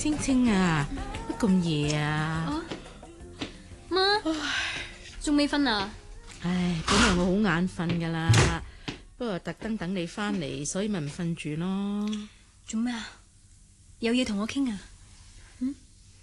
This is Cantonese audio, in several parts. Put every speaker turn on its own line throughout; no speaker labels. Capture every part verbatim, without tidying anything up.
青青啊，乜咁夜啊？
啊，媽，仲未瞓啊？
唉，本來我好眼瞓噶啦，不過特登等你翻嚟，所以咪唔瞓住咯。
做咩啊？有嘢同我傾啊？
嗯，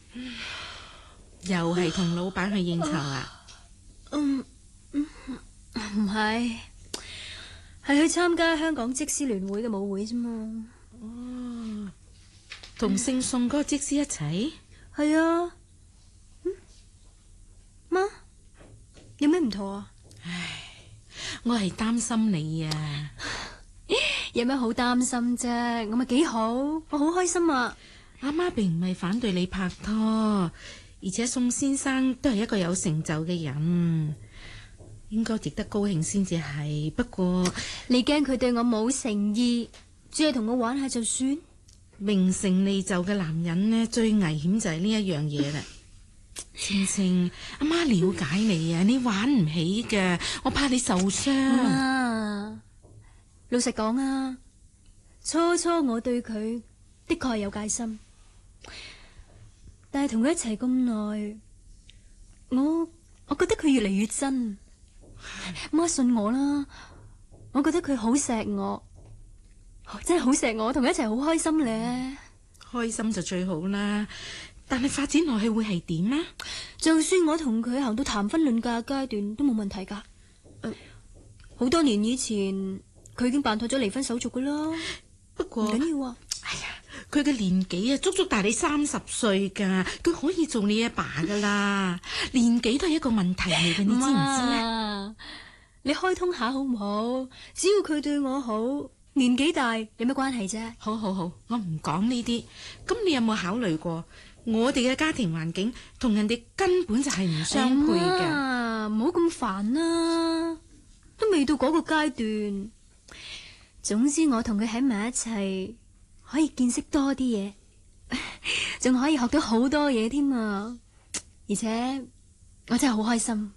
又係同老闆去應酬啊？
嗯，唔係，係去參加香港則師聯會嘅舞會啫嘛。
哦，同姓宋嗰個則師一齊？
係啊。嗯，媽，有咩唔妥啊？
唉，我係擔心你啊。
有咩好擔心啫？我咪幾好，我好開心啊！
阿媽並唔係反對你拍拖，而且宋先生都係一個有成就嘅人，應該值得高興先至係。不過
你驚佢對我冇誠意，只係同我玩下就算？
名成利就嘅男人呢，最危險就係呢一樣嘢啦。青青，阿媽了解你啊，你玩唔起㗎，我怕你受傷。
啊，老實講啊，初初我對佢的確係有戒心，但係同佢一齊咁耐，我我覺得佢越嚟越真。媽信我啦，我覺得佢好錫我，真係好錫我，同佢一齊好開心咧。
開心就最好啦，但係發展落去會係點啊？
就算我同佢行到談婚論嫁階段都冇問題噶。好、呃、多年以前佢已經辦妥咗離婚手續噶啦。
不過
唔緊要啊。
哎呀，佢嘅年紀啊，足足大你三十歲噶，佢可以做你阿爸噶啦。年紀都係一個問題嚟嘅，你知唔知啊？
你開通下好唔好？只要佢對我好，年紀大有咩關係啫？
好好好，我唔講呢啲。咁你有冇考慮過，我哋嘅家庭環境同人哋根本就係唔相配嘅。
唔好咁煩啦，都未到嗰個階段。總之我同佢喺埋一齊，可以見識多啲嘢，仲可以學到好多嘢添啊！而且我真係好開心。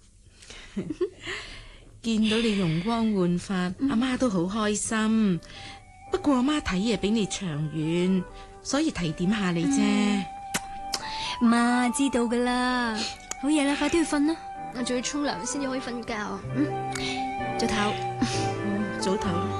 見到你容光煥發，阿、嗯、媽都好開心。不過阿媽睇嘢比你長遠，所以提點下你啫。
媽、嗯、知道噶啦，好夜啦，快啲去瞓啦，我仲要沖涼先至可以瞓覺。嗯，早唞。
早唞。